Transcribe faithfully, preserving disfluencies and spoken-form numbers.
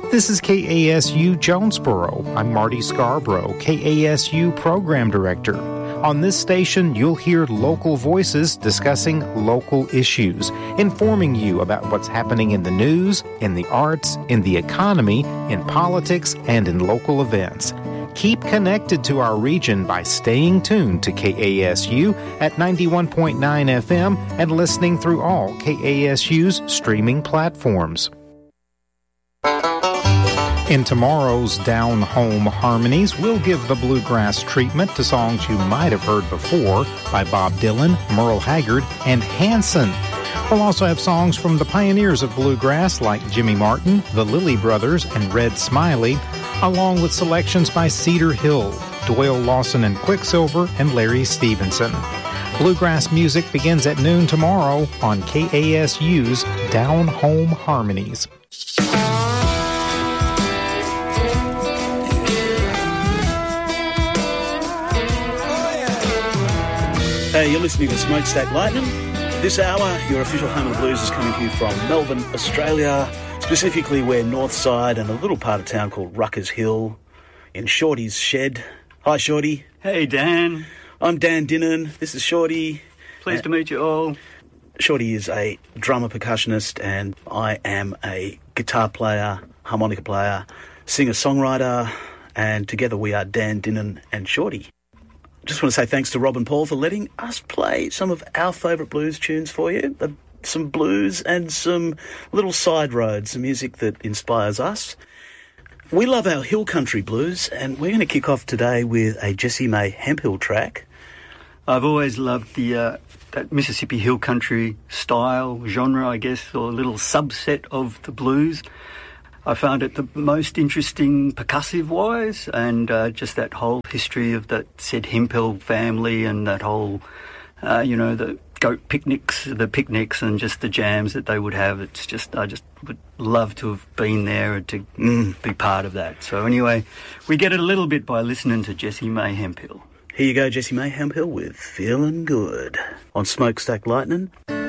This is K A S U Jonesboro. I'm Marty Scarborough, K A S U Program Director. On this station, you'll hear local voices discussing local issues, informing you about what's happening in the news, in the arts, in the economy, in politics, and in local events. Keep connected to our region by staying tuned to K A S U at ninety-one point nine F M and listening through all K A S U's streaming platforms. In tomorrow's Down Home Harmonies, we'll give the bluegrass treatment to songs you might have heard before by Bob Dylan, Merle Haggard, and Hanson. We'll also have songs from the pioneers of bluegrass like Jimmy Martin, the Lilly Brothers, and Red Smiley, along with selections by Cedar Hill, Doyle Lawson and Quicksilver, and Larry Stevenson. Bluegrass music begins at noon tomorrow on K A S U's Down Home Harmonies. Hey, you're listening to Smokestack Lightning. This hour, your official home of the blues is coming to you from Melbourne, Australia, specifically where Northside and a little part of town called Ruckers Hill in Shorty's shed. Hi, Shorty. Hey, Dan. I'm Dan Dinnan. This is Shorty. Pleased uh, to meet you all. Shorty is a drummer percussionist, and I am a guitar player, harmonica player, singer-songwriter, and together we are Dan Dinnan and Shorty. Just want to say thanks to Rob and Paul for letting us play some of our favourite blues tunes for you. Uh, some blues and some little side roads, some music that inspires us. We love our hill country blues, and we're going to kick off today with a Jessie May Hemphill track. I've always loved the uh, that Mississippi hill country style, genre, I guess, or a little subset of the blues. I found it the most interesting percussive-wise, and uh, just that whole history of that said Hemphill family and that whole, uh, you know, the goat picnics, the picnics and just the jams that they would have. It's just, I just would love to have been there and to mm, be part of that. So anyway, we get it a little bit by listening to Jessie May Hemphill. Here you go, Jessie May Hemphill with Feeling Good on Smokestack Lightning.